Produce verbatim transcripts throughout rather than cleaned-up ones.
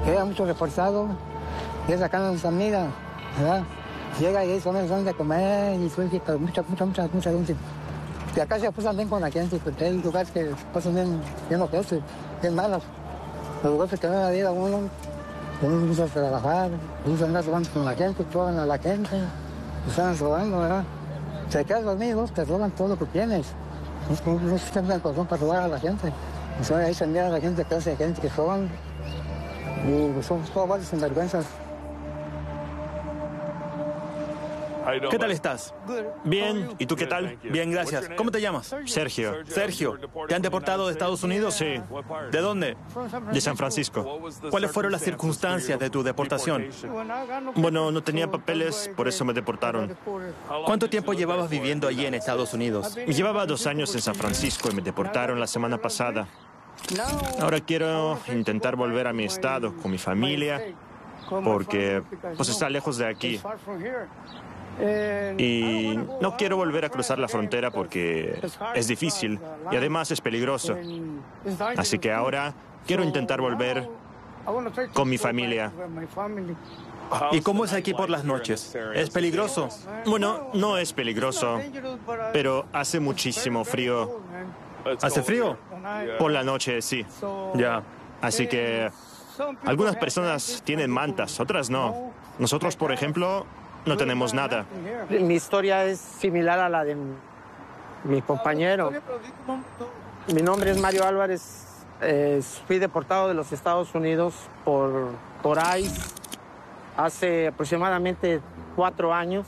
Llega mucho reforzado, y sacando a sus amigas, ¿verdad? Llega y son son de comer y suelta, pero mucha, mucha, mucha, mucha gente. Y acá se pasan bien con la gente, porque hay lugares que pasan bien, bien obesos, bien malos. Los lugares que no la vida uno, uno gusta trabajar, uno anda robando con la gente, roban a la gente, están robando, ¿verdad? Se quedan dormidos, te roban todo lo que tienes. No, no se tienen el corazón para robar a la gente. Entonces ahí se mira a la gente, clase de gente que roban, y pues, son todos varios sinvergüenzas. ¿Qué tal estás? Bien, ¿y tú qué tal? Bien, gracias. ¿Cómo te llamas? Sergio, Sergio. ¿Te han deportado de Estados Unidos? Sí. ¿De dónde? de San Francisco. ¿Cuáles fueron las circunstancias de tu deportación? Bueno, no tenía papeles, por eso me deportaron. ¿Cuánto tiempo llevabas viviendo allí en Estados Unidos? Llevaba dos años en San Francisco y me deportaron la semana pasada. Ahora quiero intentar volver a mi estado con mi familia, porque pues está lejos de aquí. Y no quiero volver a cruzar la frontera porque es difícil y además es peligroso. Así que ahora quiero intentar volver con mi familia. ¿Y cómo es aquí por las noches? ¿Es peligroso? Bueno, no es peligroso, pero hace muchísimo frío. ¿Hace frío? Por la noche, sí. Ya. Así que algunas personas tienen mantas, otras no. Nosotros, por ejemplo, no tenemos nada. Mi historia es similar a la de mi compañero. Mi nombre es Mario Álvarez. Eh, fui deportado de los Estados Unidos por, por ICE hace aproximadamente cuatro años.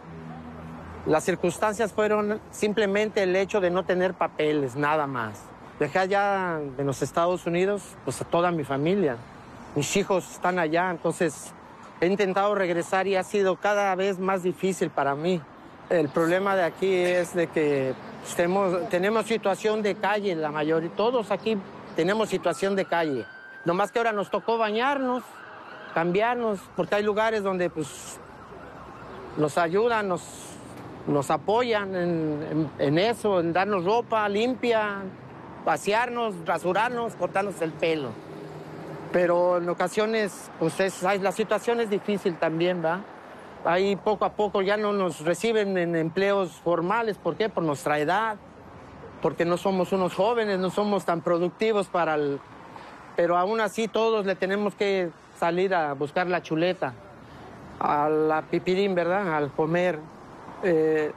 Las circunstancias fueron simplemente el hecho de no tener papeles, nada más. Dejé allá en los Estados Unidos pues, a toda mi familia. Mis hijos están allá, entonces he intentado regresar y ha sido cada vez más difícil para mí. El problema de aquí es de que pues, tenemos, tenemos situación de calle, la mayoría, todos aquí tenemos situación de calle. Nomás que ahora nos tocó bañarnos, cambiarnos, porque hay lugares donde pues, nos ayudan, nos, nos apoyan en, en, en eso, en darnos ropa limpia, pasearnos, rasurarnos, cortarnos el pelo. Pero en ocasiones, pues es, la situación es difícil también, ¿va? Ahí poco a poco ya no nos reciben en empleos formales. ¿Por qué? Por nuestra edad, porque no somos unos jóvenes, no somos tan productivos para el... Pero aún así todos le tenemos que salir a buscar la chuleta, a la pipirín, ¿verdad? Al comer. Eh,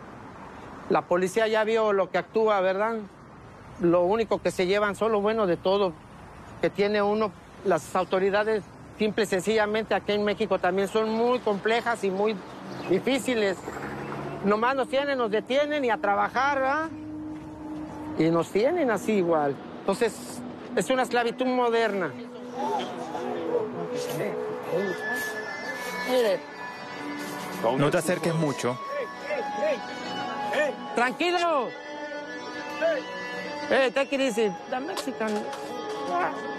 la policía ya vio lo que actúa, ¿verdad? Lo único que se llevan son lo bueno de todo que tiene uno. Las autoridades, simple y sencillamente, aquí en México también son muy complejas y muy difíciles. Nomás nos tienen, nos detienen y a trabajar, ¿verdad? Y nos tienen así igual. Entonces, es una esclavitud moderna. Mire. No te acerques mucho. Tranquilo. Hey, take it easy. The Mexican...